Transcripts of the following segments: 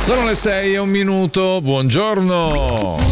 Sono le 6:01, buongiorno.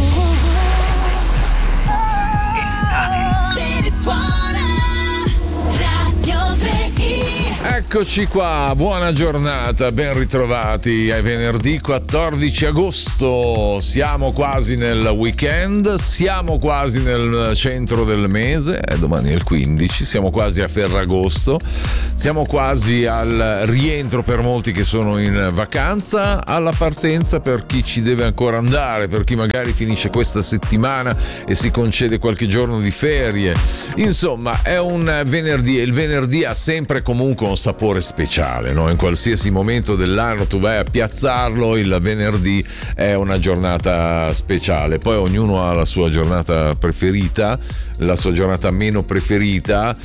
Eccoci qua, buona giornata, ben ritrovati. È venerdì 14 agosto, siamo quasi nel weekend, siamo quasi nel centro del mese, domani è il 15, siamo quasi a Ferragosto, siamo quasi al rientro per molti che sono in vacanza, alla partenza per chi ci deve ancora andare, per chi magari finisce questa settimana e si concede qualche giorno di ferie. Insomma, è un venerdì e il venerdì ha sempre comunque un sapore speciale, no? In qualsiasi momento dell'anno tu vai a piazzarlo, il venerdì è una giornata speciale. Poi ognuno ha la sua giornata preferita, la sua giornata meno preferita.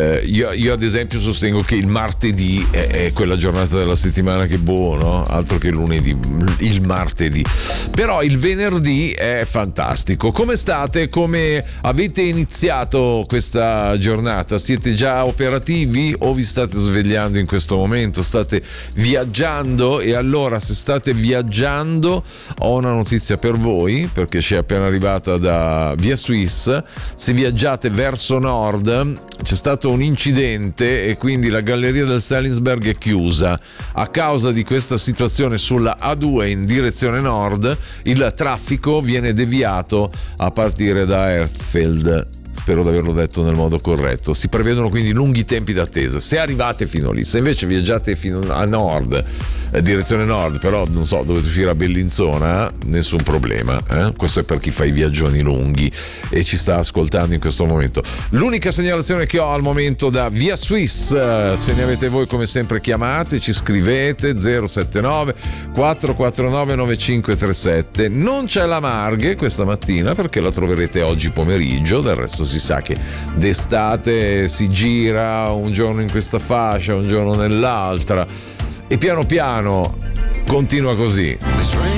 Io ad esempio sostengo che il martedì è quella giornata della settimana che buono, altro che lunedì, il martedì. Però il venerdì è fantastico. Come state? Come avete iniziato questa giornata? Siete già operativi o vi state svegliando in questo momento? State viaggiando? E allora, se state viaggiando, ho una notizia per voi, perché ci è appena arrivata da Via Suisse. Se viaggiate verso nord c'è stato un incidente e quindi la galleria del Selinsberg è chiusa a causa di questa situazione. Sulla A2 in direzione nord il traffico viene deviato a partire da Herzfeld. Spero di averlo detto nel modo corretto. Si prevedono quindi lunghi tempi d'attesa se arrivate fino lì. Se invece viaggiate fino a nord, direzione nord, però non so, dovete uscire a Bellinzona, nessun problema, Questo è per chi fa i viaggioni lunghi e ci sta ascoltando in questo momento. L'unica segnalazione che ho al momento da Via Suisse, se ne avete voi come sempre chiamate, ci scrivete 079 449 9537. Non c'è la Marghe questa mattina perché la troverete oggi pomeriggio, del resto si sa che d'estate si gira un giorno in questa fascia, un giorno nell'altra e piano piano continua così.